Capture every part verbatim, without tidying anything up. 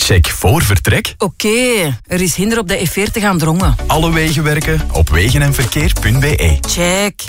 Check voor vertrek. Oké, okay, er is hinder op de E veertig aan Drongen. Alle wegen werken op wegen en verkeer punt b e. Check.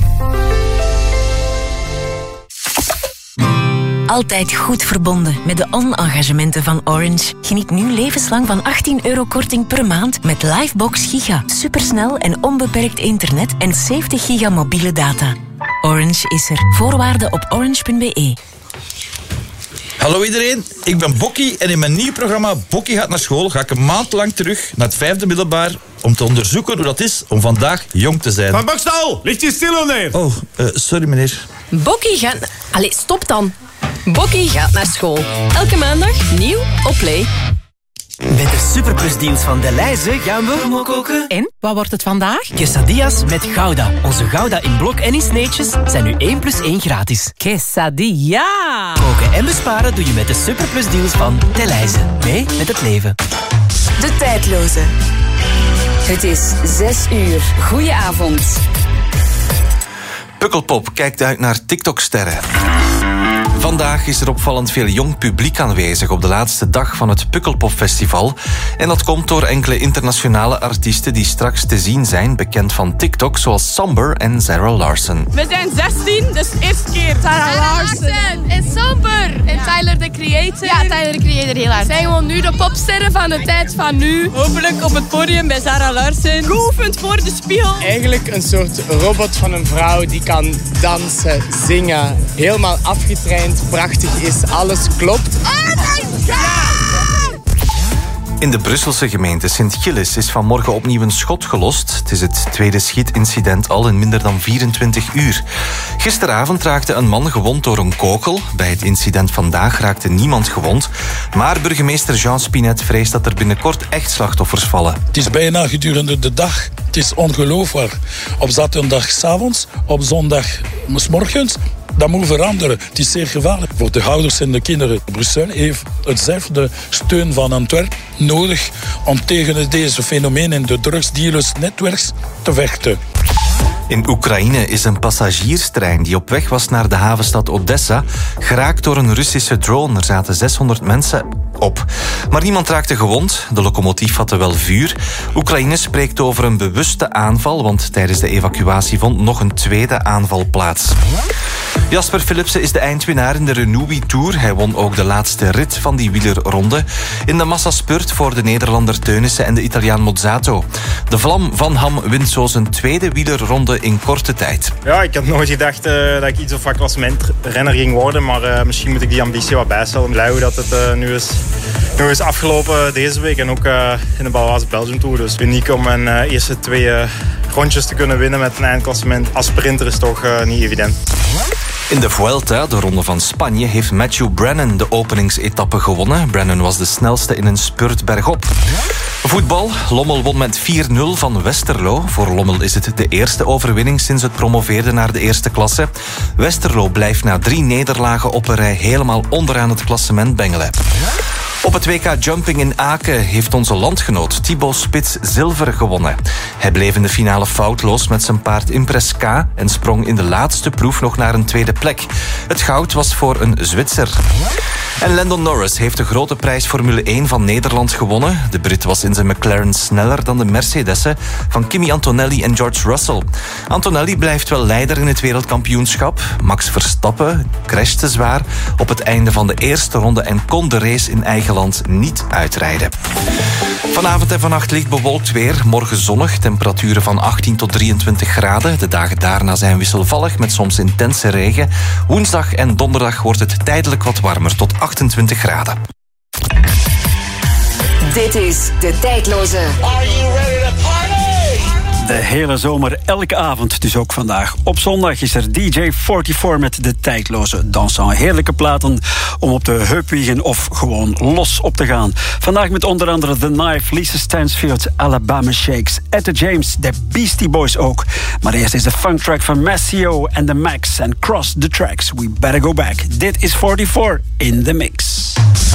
Altijd goed verbonden met de on-engagementen van Orange. Geniet nu levenslang van achttien euro korting per maand met Livebox Giga. Supersnel en onbeperkt internet en zeventig giga mobiele data. Orange is er. Voorwaarden op orange punt b e. Hallo iedereen, ik ben Bokkie en in mijn nieuw programma Bokkie gaat naar school ga ik een maand lang terug naar het vijfde middelbaar om te onderzoeken hoe dat is om vandaag jong te zijn. Van Bokstal, ligt je stil neer? Oh, uh, sorry meneer. Bokkie gaat... Allee, stop dan. Bokkie gaat naar school. Elke maandag nieuw op Play. Met de superplusdeals van Delhaize gaan we mokoken. En, wat wordt het vandaag? Quesadillas met Gouda. Onze Gouda in blok en in sneetjes zijn nu één plus één gratis. Quesadilla! Koken en besparen doe je met de superplusdeals van Delhaize. Mee met het leven. De tijdloze. Het is zes uur. Goedenavond. Pukkelpop kijkt uit naar TikTok-sterren. Vandaag is er opvallend veel jong publiek aanwezig op de laatste dag van het Pukkelpop-festival. En dat komt door enkele internationale artiesten die straks te zien zijn, bekend van TikTok, zoals Somber en Zara Larsson. We zijn zestien, dus de eerste keer. Zara Larsson en Somber en ja. Tyler, the Creator. Ja, Tyler, the Creator, heel hard. Zijn gewoon nu de popsterren van de tijd van nu. Hopelijk op het podium bij Zara Larsson. Geoefend voor de spiegel. Eigenlijk een soort robot van een vrouw die kan dansen, zingen, helemaal afgetraind. Prachtig is, alles klopt. Oh my god! In de Brusselse gemeente Sint-Gilles is vanmorgen opnieuw een schot gelost. Het is het tweede schietincident al in minder dan vierentwintig uur. Gisteravond raakte een man gewond door een kogel. Bij het incident vandaag raakte niemand gewond. Maar burgemeester Jean Spinet vreest dat er binnenkort echt slachtoffers vallen. Het is bijna gedurende de dag. Het is ongelooflijk. Op zaterdag 's avonds, op zondag 's morgens. Dat moet veranderen. Het is zeer gevaarlijk voor de ouders en de kinderen. Brussel heeft hetzelfde steun van Antwerpen nodig om tegen deze fenomenen de drugsdealersnetwerks te vechten. In Oekraïne is een passagierstrein die op weg was naar de havenstad Odessa geraakt door een Russische drone. Er zaten zeshonderd mensen op. Maar niemand raakte gewond. De locomotief vatte wel vuur. Oekraïne spreekt over een bewuste aanval, want tijdens de evacuatie vond nog een tweede aanval plaats. Jasper Philipsen is de eindwinnaar in de Renoui Tour. Hij won ook de laatste rit van die wielerronde. In de massaspurt voor de Nederlander Teunissen en de Italiaan Mozzato. De vlam van Ham wint zo zijn tweede wielerronde in korte tijd. Ja, ik had nooit gedacht uh, dat ik iets of wat klassementrenner ging worden, maar uh, misschien moet ik die ambitie wat bijstellen. Blij hoe dat het uh, nu is, nu is afgelopen deze week en ook uh, in de Baloise Belgium Tour. Dus uniek om mijn uh, eerste twee uh, rondjes te kunnen winnen met een eindklassement als sprinter is toch uh, niet evident. In de Vuelta, de ronde van Spanje, heeft Matthew Brennan de openingsetappe gewonnen. Brennan was de snelste in een spurt bergop. Voetbal. Lommel won met vier nul van Westerlo. Voor Lommel is het de eerste overwinning sinds het promoveerde naar de eerste klasse. Westerlo blijft na drie nederlagen op een rij helemaal onderaan het klassement bengelen. Op het W K Jumping in Aken heeft onze landgenoot Thibaut Spits zilver gewonnen. Hij bleef in de finale foutloos met zijn paard Impress K en sprong in de laatste proef nog naar een tweede plek. Het goud was voor een Zwitser. En Lando Norris heeft de grote prijs Formule één van Nederland gewonnen. De Brit was in zijn McLaren sneller dan de Mercedessen van Kimi Antonelli en George Russell. Antonelli blijft wel leider in het wereldkampioenschap. Max Verstappen crashte zwaar op het einde van de eerste ronde en kon de race in eigen land niet uitrijden. Vanavond en vannacht licht bewolkt weer. Morgen zonnig, temperaturen van achttien tot drieëntwintig graden. De dagen daarna zijn wisselvallig met soms intense regen. Woensdag en donderdag wordt het tijdelijk wat warmer tot achtentwintig graden. Dit is De Tijdloze. Are you ready to party? De hele zomer, elke avond, dus ook vandaag. Op zondag is er D J vierenveertig met De Tijdloze. Dansant, heerlijke platen om op de heup wiegen of gewoon los op te gaan. Vandaag met onder andere The Knife, Lisa Stansfield, Alabama Shakes, Etta James, de Beastie Boys ook. Maar eerst is de funktrack van Maceo en The Max en Cross the Tracks. We better go back. Dit is vierenveertig in the mix.